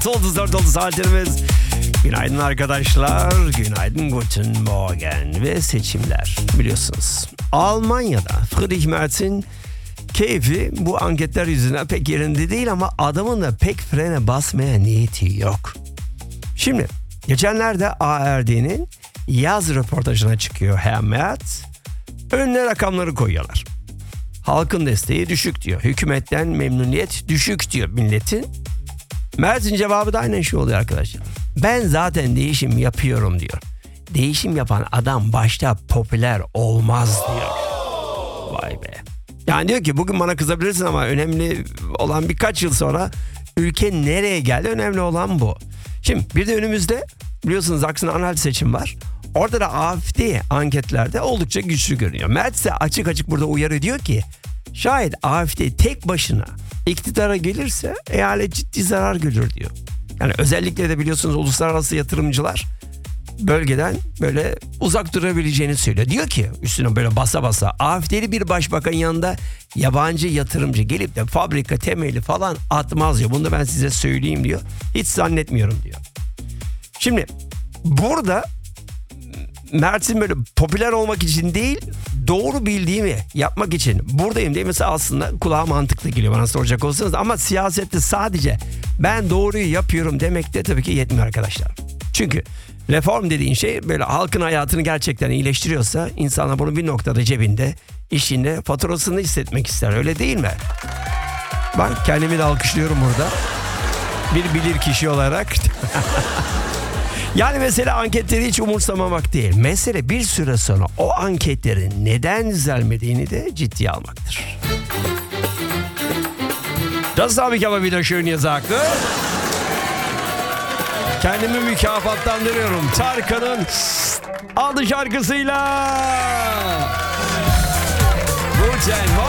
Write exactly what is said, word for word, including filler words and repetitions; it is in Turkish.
altı otuz dört oldu saatlerimiz. Günaydın arkadaşlar. Günaydın Guten Morgen ve seçimler. Biliyorsunuz Almanya'da Friedrich Merz'in keyfi bu anketler yüzünden pek yerinde değil ama adamın da pek frene basmaya niyeti yok. Şimdi geçenlerde A R D'nin yaz röportajına çıkıyor Herr Merz. Önüne rakamları koyuyorlar. Halkın desteği düşük diyor. Hükümetten memnuniyet düşük diyor milletin. Merz'in cevabı da aynen şu oluyor arkadaşlar. Ben zaten değişim yapıyorum diyor. Değişim yapan adam başta popüler olmaz diyor. Vay be. Yani diyor ki bugün bana kızabilirsin ama önemli olan birkaç yıl sonra ülke nereye geldi, önemli olan bu. Şimdi bir de önümüzde biliyorsunuz Sachsen-Anhalt seçim var. Orada da A F D anketlerde oldukça güçlü görünüyor. Merz ise açık açık burada uyarı diyor ki şayet A F D tek başına iktidara gelirse eyalet ciddi zarar görür diyor. Yani özellikle de biliyorsunuz uluslararası yatırımcılar bölgeden böyle uzak durabileceğini söylüyor. Diyor ki üstüne böyle basa basa A F D'li bir başbakan yanında yabancı yatırımcı gelip de fabrika temeli falan atmaz diyor. Bunu da ben size söyleyeyim diyor. Hiç zannetmiyorum diyor. Şimdi burada Merz'in böyle popüler olmak için değil, doğru bildiğimi yapmak için buradayım diye mesela aslında kulağa mantıklı geliyor bana soracak olsanız. Ama siyasette sadece ben doğruyu yapıyorum demek de tabii ki yetmiyor arkadaşlar. Çünkü reform dediğin şey böyle halkın hayatını gerçekten iyileştiriyorsa insanlar bunu bir noktada cebinde, işinde faturasını hissetmek ister, öyle değil mi? Ben kendimi de alkışlıyorum burada. Bir bilir kişi olarak. Yani mesele anketleri hiç umursamamak değil. Mesele bir süre sonra o anketlerin neden düzelmediğini de ciddiye almaktır. Das habe ich aber wieder schön gesagt. Ne? Kendimi mükafatlandırıyorum. Tarkan'ın adı şarkısıyla. Guten Morgen.